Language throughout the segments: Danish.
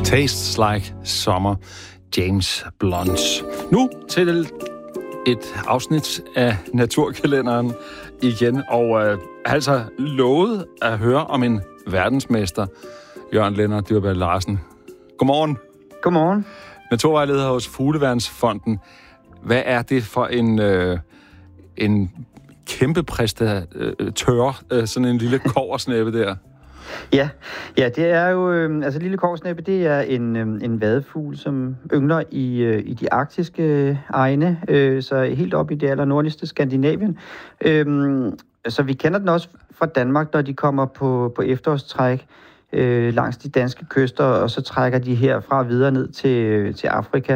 Tastes Like Summer, James Blunt. Nu til et afsnit af Naturkalenderen igen, og altså lovet at høre om en verdensmester, Jørgen Lennart Dyrberg Larsen. Godmorgen. Godmorgen. Naturvejleder hos Fugleværnsfonden. Hvad er det for en kæmpe præstatør, sådan en lille kobbersnæppe der? Ja, det er jo... altså, lille kobbersnæppe, det er en vadefugl, som yngler i de arktiske egne, så helt op i det allernordligste Skandinavien. Så vi kender den også fra Danmark, når de kommer på efterårstræk langs de danske kyster, og så trækker de herfra videre ned til Afrika.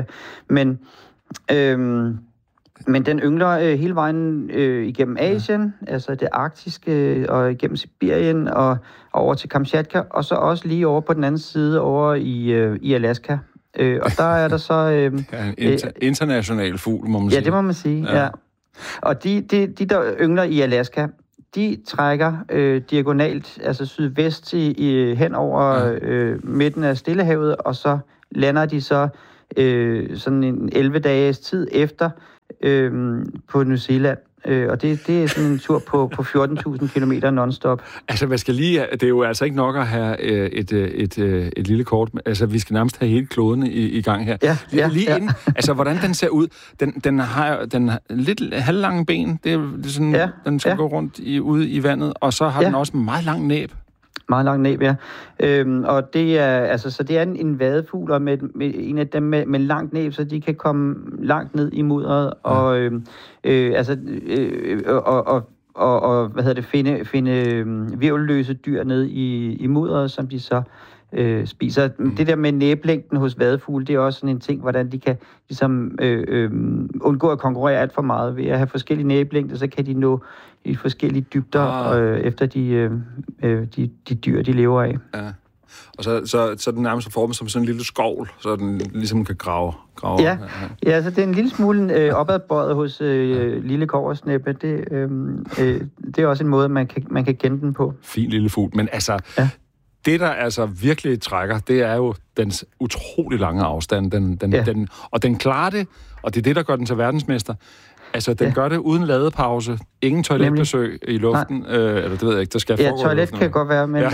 Men den yngler hele vejen igennem Asien, altså det arktiske, og igennem Sibirien og over til Kamchatka, og så også lige over på den anden side over i Alaska. Og der er der så... en international fugl, må man sige. Ja, det må man sige, ja. Og de, der yngler i Alaska, de trækker diagonalt, altså sydvest hen over midten af Stillehavet, og så lander de så sådan en 11 dages tid efter på New Zealand. Og det er sådan en tur på 14.000 kilometer non-stop. Altså, det er jo altså ikke nok at have et lille kort. Altså, vi skal nærmest have hele kloden i gang her. Ja. Inden, altså, hvordan den ser ud. Den har lidt halvlange ben. Det er sådan, den skal gå rundt ude i vandet. Og så har den også meget lang næb. Meget lang næb, ja. Og det er altså, så det er en vadefugl, og med en af dem med langt næb, så de kan komme langt ned i mudderet og finde hvirvelløse dyr ned i mudderet, som de så spiser. Det der med næblængden hos vadefugle, det er også sådan en ting, hvordan de kan ligesom undgå at konkurrere alt for meget. Ved at have forskellige næblængder, så kan de nå i forskellige dybder efter de dyr, de lever af. Ja. Og så den nærmest formet som sådan en lille skovl, så den ligesom kan grave. Ja, så det er en lille smule opadbøjet hos lille kobbersnæppe. Det er også en måde, man kan kende den på. Fin lille fugl, men altså... Ja. Det, der altså virkelig trækker, det er jo dens utrolig lange afstand. Den klarer det, og det er det, der gør den til verdensmester. Altså, den gør det uden ladepause. Ingen toiletbesøg i luften. Eller det ved jeg ikke, der skal foregå. Ja, toilet kan godt være, men...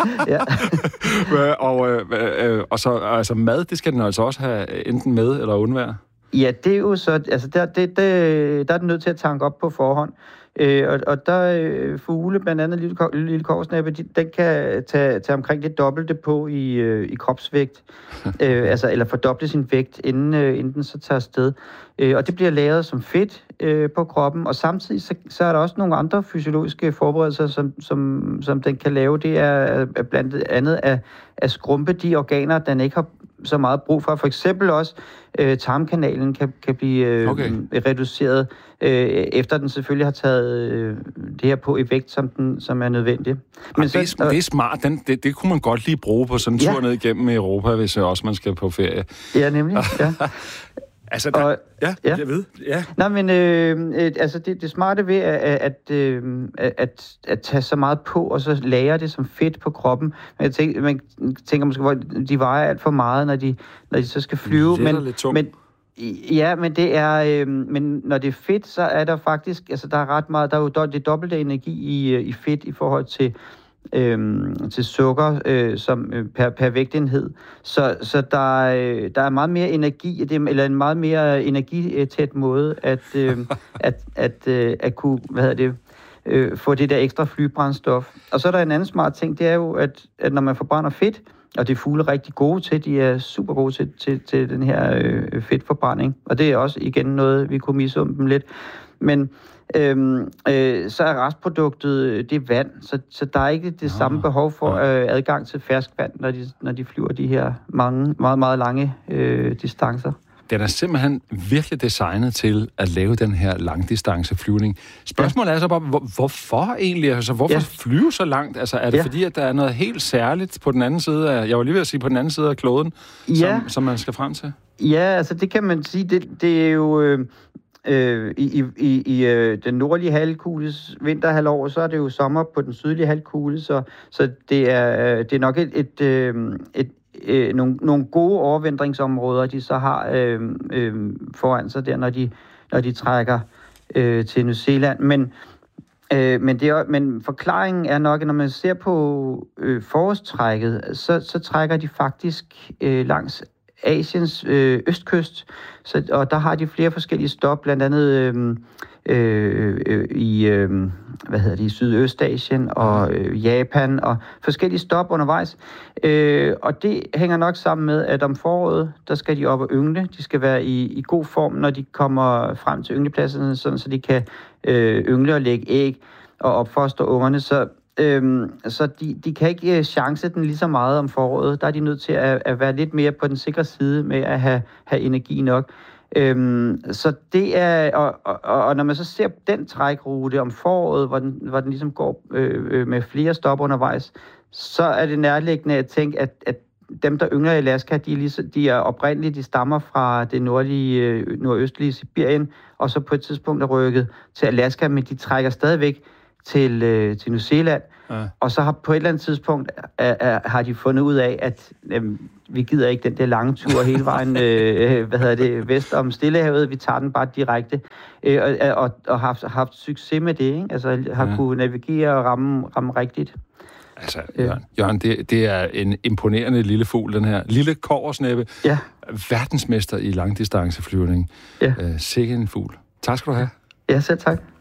Og så altså mad, det skal den altså også have enten med eller undvære. Ja, det er jo så... Altså, der er den nødt til at tanke op på forhånd. Og der fugle, blandt andet lille kobbersnæppe, den kan tage omkring det dobbelte på i kropsvægt, eller fordoble sin vægt, inden den så tager afsted. Og det bliver lagret som fedt på kroppen, og samtidig så er der også nogle andre fysiologiske forberedelser, som den kan lave. Det er blandt andet at skrumpe de organer, den ikke har så meget brug for. For eksempel også tarmkanalen kan blive reduceret, efter den selvfølgelig har taget det her på i vægt, som er nødvendigt. Men det er smart. Det kunne man godt lige bruge på sådan en tur ned igennem Europa, hvis også man skal på ferie. Ja, nemlig. Ja. Altså, jeg ved. Ja. Nej, men altså det smarte ved at tage så meget på, og så lagre det som fedt på kroppen. Man tænker måske, hvor de vejer alt for meget, når de så skal flyve. Men det er, men når det er fedt, så er der faktisk, altså der er ret meget, der er jo det dobbelte energi i fedt i forhold til sukker som per vægtenhed. Så der er meget mere energi i det, eller en meget mere energitæt måde at kunne, få det der ekstra flybrændstof. Og så er der en anden smart ting, det er jo, at når man forbrænder fedt, og det er fugle rigtig gode til, de er super gode til den her fedtforbrænding. Og det er også igen noget, vi kunne misunde dem lidt. Men så er restproduktet, det er vand, så der er ikke det samme behov for adgang til ferskvand, når de flyver de her meget, meget lange distancer. Den er simpelthen virkelig designet til at lave den her langdistanceflyvning. Spørgsmålet er så bare, hvorfor egentlig? Altså, hvorfor flyve så langt? Altså, er det fordi, at der er noget helt særligt på den anden side af, jeg var lige ved at sige, på den anden side af kloden, som man skal frem til? Ja, altså det kan man sige. Det er jo... I den nordlige halvkugles vinterhalvår, så er det jo sommer på den sydlige halvkugle, så det er nok nogle gode overvintringsområder, de så har foran sig der, når de trækker til New Zealand. Men forklaringen er nok, at når man ser på forårstrækket, så trækker de faktisk langs Asiens østkyst, og der har de flere forskellige stop, blandt andet i Sydøstasien og Japan, og forskellige stop undervejs. Og det hænger nok sammen med, at om foråret, der skal de op og yngle. De skal være i god form, når de kommer frem til ynglepladserne, sådan, så de kan yngle og lægge æg og opfostre ungerne. Så de kan ikke chance den lige så meget om foråret. Der er de nødt til at være lidt mere på den sikre side med at have energi nok. Så det er, og når man så ser den trækrute om foråret, hvor den ligesom går med flere stop undervejs, så er det nærliggende at tænke, at dem, der yngler i Alaska, de er oprindeligt, de stammer fra det nordøstlige Sibirien, og så på et tidspunkt er rykket til Alaska, men de trækker stadigvæk til New Zealand. Ja. Og så har på et eller andet tidspunkt har de fundet ud af, at vi gider ikke den der lange tur hele vejen vest om Stillehavet. Vi tager den bare direkte. Og haft succes med det, ikke? Altså har kunne navigere og ramme rigtigt. Altså, Jørgen, det er en imponerende lille fugl, den her. Lille kobbersnæppe. Ja. Verdensmester i langdistanceflyvning. Ja. Sikke en fugl. Tak skal du have. Ja, selv tak.